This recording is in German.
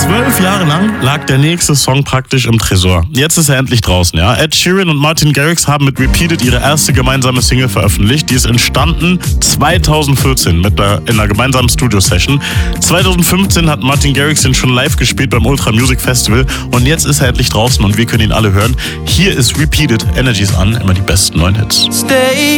12 Jahre lang lag der nächste Song praktisch im Tresor. Jetzt ist er endlich draußen, ja. Ed Sheeran und Martin Garrix haben mit Repeated ihre erste gemeinsame Single veröffentlicht. Die ist entstanden 2014 in einer gemeinsamen Studio-Session. 2015 hat Martin Garrix den schon live gespielt beim Ultra Music Festival und jetzt ist er endlich draußen und wir können ihn alle hören. Hier ist Repeated, Energies an, immer die besten neuen Hits. Stay